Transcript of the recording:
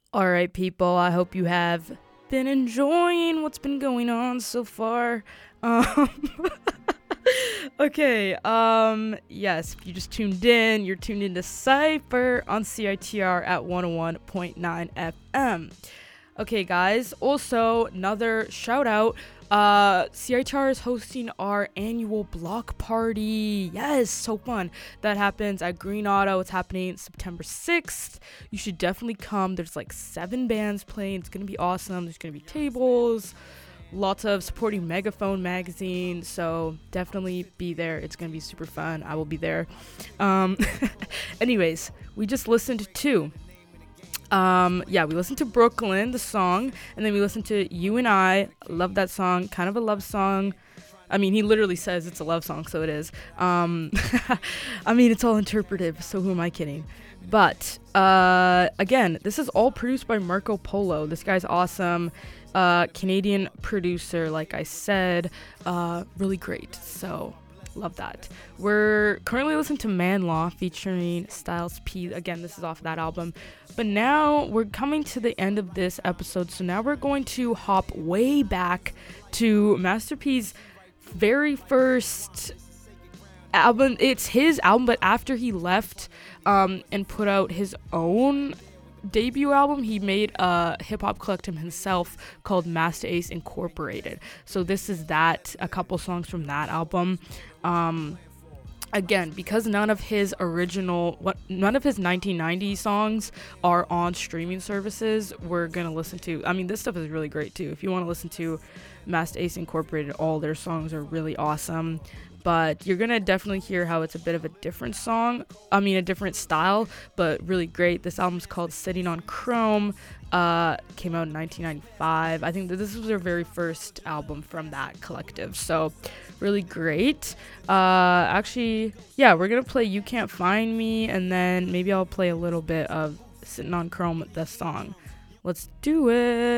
All right, people. I hope you have been enjoying what's been going on so far. Um, okay. Yes. If you just tuned in, you're tuned into Cypher on CITR at 101.9 FM. Okay, guys. Also, another shout out. CITR is hosting our annual block party. Yes, so fun. That happens at Green Auto. It's happening September 6th. You should definitely come. There's like 7 bands playing. It's gonna be awesome. There's gonna be tables, lots of supporting Megaphone magazine. So definitely be there. It's gonna be super fun. I will be there. Um, anyways, we just listened to we listened to Brooklyn, the song, and then we listened to You and I. Love that song. Kind of a love song. I mean, he literally says it's a love song, so it is. I mean, it's all interpretive, so who am I kidding? But, again, this is all produced by Marco Polo. This guy's awesome. Canadian producer, like I said. Really great. So, love that. We're currently listening to Man Law featuring Styles P. Again, this is off that album. But now we're coming to the end of this episode. So now we're going to hop way back to Master P's very first album. It's his album, but after he left and put out his own debut album, he made a hip-hop collective himself called Master Ace Incorporated. So this is that, a couple songs from that album. Again, because none of his 1990 songs are on streaming services, we're gonna listen to, I mean, this stuff is really great too. If you want to listen to Master Ace Incorporated, all their songs are really awesome. But you're gonna definitely hear how it's a bit of a different a different style, but really great. This album's called Sitting on Chrome. Came out in 1995. I think that this was their very first album from that collective, so really great. We're gonna play You Can't Find Me, and then maybe I'll play a little bit of Sitting on Chrome, the song. Let's do it.